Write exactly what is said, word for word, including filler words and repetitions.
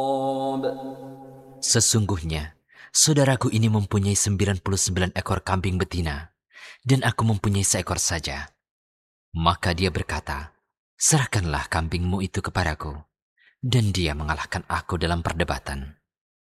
Sesungguhnya, saudaraku ini mempunyai sembilan puluh sembilan ekor kambing betina, dan aku mempunyai seekor saja. Maka dia berkata, serahkanlah kambingmu itu kepadaku. Dan dia mengalahkan aku dalam perdebatan.